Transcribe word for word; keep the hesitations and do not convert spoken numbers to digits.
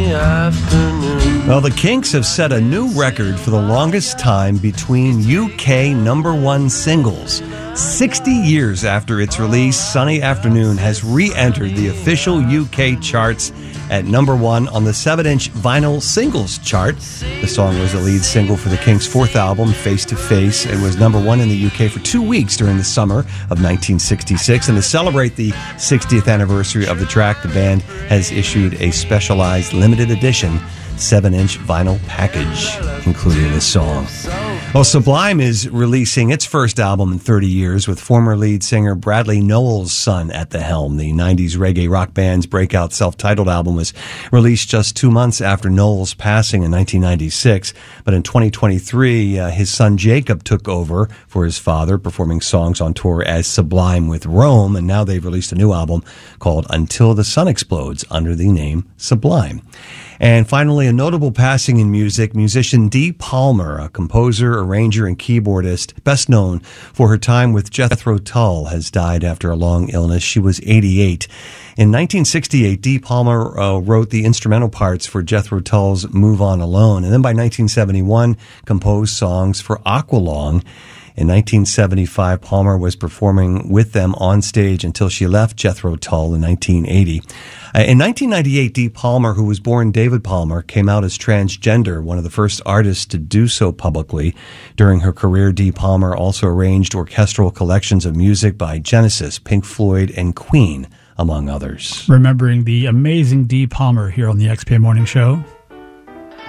sunny afternoon. Well, the Kinks have set a new record for the longest time between U K number one singles. sixty years after its release, Sunny Afternoon has re-entered the official U K charts at number one on the seven-inch vinyl singles chart. The song was the lead single for the Kinks' fourth album, Face to Face. It was number one in the U K for two weeks during the summer of nineteen sixty-six. And to celebrate the sixtieth anniversary of the track, the band has issued a specialized limited edition seven-inch vinyl package, including this song. Well, Sublime is releasing its first album in thirty years with former lead singer Bradley Nowell's son at the helm. The nineties reggae rock band's breakout self-titled album was released just two months after Nowell's passing in nineteen ninety-six. But in twenty twenty-three, uh, his son Jacob took over for his father, performing songs on tour as Sublime with Rome. And now they've released a new album called Until the Sun Explodes under the name Sublime. And finally, a notable passing in music, musician Dee Palmer, a composer, arranger, and keyboardist, best known for her time with Jethro Tull, has died after a long illness. She was eighty-eight. In nineteen sixty-eight, Dee Palmer uh, wrote the instrumental parts for Jethro Tull's Move On Alone, and then by nineteen seventy-one, composed songs for Aqualung. In nineteen seventy-five, Palmer was performing with them on stage until she left Jethro Tull in nineteen eighty. Uh, in nineteen ninety-eight, Dee Palmer, who was born David Palmer, came out as transgender, one of the first artists to do so publicly. During her career, Dee Palmer also arranged orchestral collections of music by Genesis, Pink Floyd, and Queen, among others. Remembering the amazing Dee Palmer here on the X P A Morning Show.